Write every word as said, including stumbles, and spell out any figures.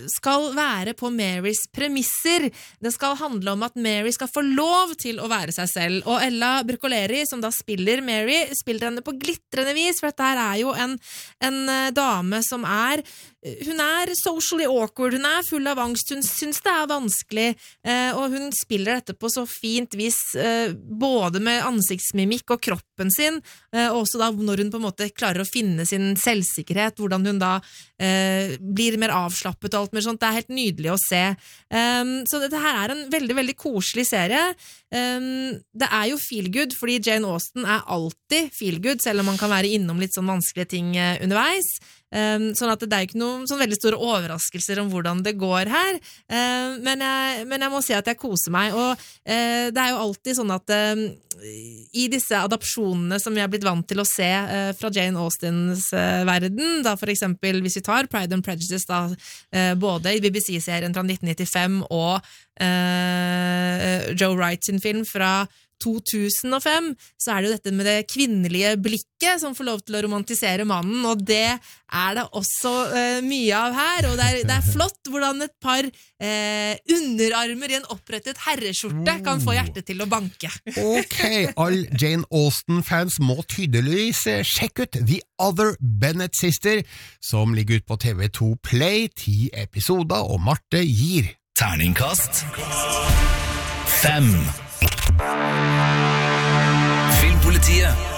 skal være på Marys premisser. Det skal handle om at Mary skal få lov til å være seg selv, og Ella Brucoleri, som da spiller Mary, spiller henne på glitrende vis, for dette her er jo en, en dame som er hun er socially awkward, hun er full av angst, hun synes det er vanskelig, eh, og hun spiller dette på så fint vis, eh, både med ansiktsmimikk og kroppen sin, eh, og også da når hun på en måte klarer å finne sin selvsikkerhet, hvordan hun da eh, blir mer avslappet og alt mer sånt, det er helt nydelig å se. Um, så dette her er en veldig, veldig koselig serie. Um, det er jo feel good, fordi Jane Austen er alltid feel good, selv om man kan være innom litt sånn vanskelige ting uh, underveis. Um, sånn at det er ikke noen sånn veldig store overraskelser om hvordan det går her, uh, men, jeg, men jeg må si at jeg koser meg, og uh, det er jo alltid sånn at uh, i disse adapsjonene som vi har blitt vant til å se uh, fra Jane Austens uh, verden, da for eksempel hvis vi tar Pride and Prejudice, da, uh, både i B B C-serien fra nitten nittifem og uh, Joe Wright sin film fra to tusen og fem, så er det jo dette med det kvinnelige blikket som får lov til å romantisere mannen, og det er det også uh, mye av her, og det er, det er flott hvordan et par uh, underarmer i en opprettet herreskjorte kan få hjertet til å banke. Ok, all Jane Austen-fans må tydeligvis sjekke ut The Other Bennett Sister, som ligger ut på T V to Play, ti episoder, og Marte gir Terningkast fem. Filmpolitiet